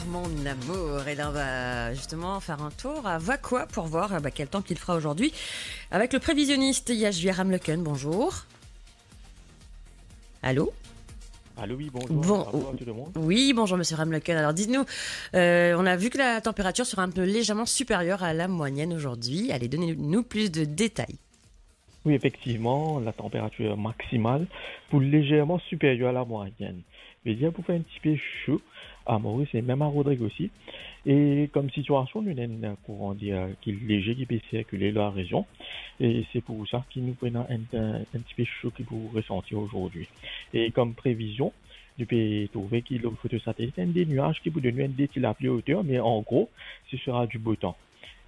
mon amour. Et là, on va justement faire un tour à Vacois pour voir quel temps qu'il fera aujourd'hui. Avec le prévisionniste Yashvia Ramleken, bonjour. Allô? Allô, oui, bonjour. Bonjour à tout le monde. Oui, bonjour Monsieur Ramleken. Alors dites-nous, on a vu que la température sera un peu légèrement supérieure à la moyenne aujourd'hui. Allez, donnez-nous plus de détails. Oui, effectivement, la température maximale pour légèrement supérieure à la moyenne. Mais bien pour faire un petit peu chaud à Maurice et même à Rodrigue aussi. Et comme situation, nous avons un courant d'air qui est léger qui peut circuler dans la région. Et c'est pour ça qu'il nous prend un petit peu chaud qu'il faut ressentir aujourd'hui. Et comme prévision, du peux trouver qu'il faut de satellite, il y a des nuages qui vous donnent un détil à plus hauteur, mais en gros, ce sera du beau temps.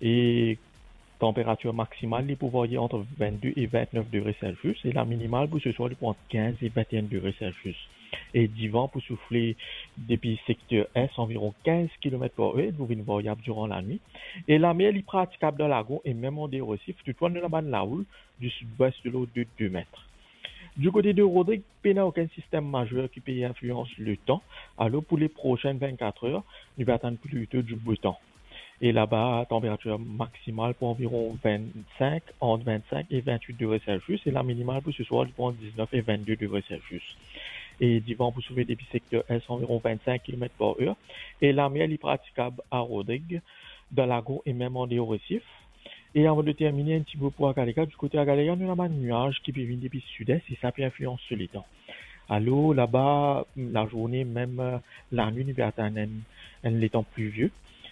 Et température maximale, il peut varier entre 22 et 29 degrés Celsius. Et la minimale pour ce soir, il peut entre 15 et 21 degrés Celsius. Et du vent pour souffler depuis secteur Est environ 15 km/h, pour une variable durant la nuit. Et la mer est praticable dans le lagon et même en des récifs, toutefois de la bande la houle du sud-ouest de l'eau de 2 mètres. Du côté de Rodrigue, il n'y a aucun système majeur qui peut influencer le temps. Alors pour les prochaines 24 heures, nous allons attendre plutôt du beau temps. Et là-bas, température maximale pour environ 25, entre 25 et 28 degrés Celsius. Et la minimale pour ce soir, entre 19 et 22 degrés Celsius. Et du vent pour soulever depuis secteur Est environ 25 km/h. Et la mer est praticable à Rodrigue, dans la lagon et même en des récifs. Et avant de terminer, un petit peu pour Agalega, du côté Agalega, nous avons un nuage qui peut venir depuis le sud-est et ça peut influencer sur les temps. Alors là-bas, la journée, même la nuit, nous attendre un temps pluvieux.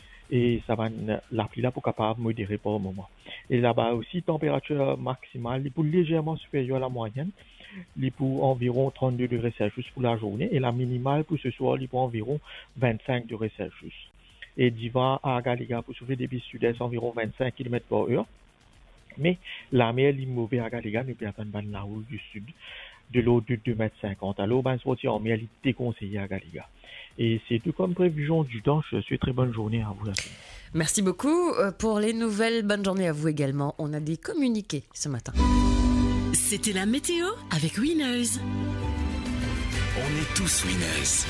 Et ça va, la pluie là pour capable modérer pour le moment. Et là-bas aussi, température maximale, il est légèrement supérieure à la moyenne. Il est pour environ 32 degrés Celsius pour la journée. Et la minimale pour ce soir, il est pour environ 25 degrés Celsius. Et du vent à Agalega pour souffler depuis le sud-est environ 25 km/h. Mais la mer est mauvaise à Agalega, nous pouvons attendre la houle du sud de l'eau de 2,50 m. Alors, ben, sortir en mer, il est déconseillé à Agalega. Et c'est tout comme prévision du temps. Je suis très bonne journée à vous. Merci beaucoup pour les nouvelles. Bonne journée à vous également. On a des communiqués ce matin. C'était la météo avec Winners. On est tous winners.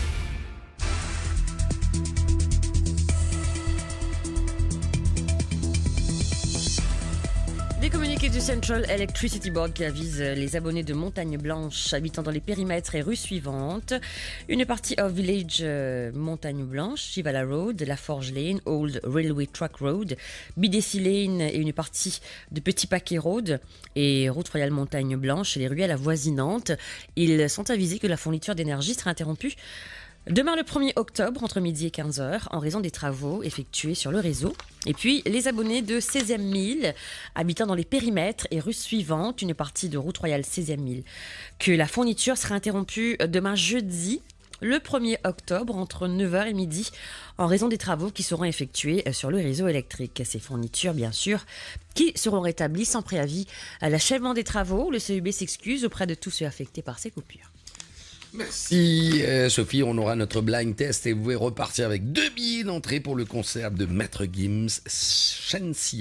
Des communiqués du Central Electricity Board qui avisent les abonnés de Montagne Blanche habitant dans les périmètres et rues suivantes. Une partie of Village Montagne Blanche, Chivala Road, La Forge Lane, Old Railway Truck Road, Bidesi Lane et une partie de Petit Paquet Road et Route Royale Montagne Blanche et les ruelles avoisinantes. Ils sont avisés que la fourniture d'énergie sera interrompue demain le 1er octobre entre midi et 15h en raison des travaux effectués sur le réseau. Et puis les abonnés de 16e mille habitant dans les périmètres et rues suivantes, une partie de route royale 16e mille, que la fourniture sera interrompue demain jeudi le 1er octobre entre 9h et midi en raison des travaux qui seront effectués sur le réseau électrique. Ces fournitures, bien sûr, qui seront rétablies sans préavis à l'achèvement des travaux. Le CEB s'excuse auprès de tous ceux affectés par ces coupures. Merci Sophie, on aura notre blind test et vous pouvez repartir avec 2 billets d'entrée pour le concert de Maître Gims Shensia.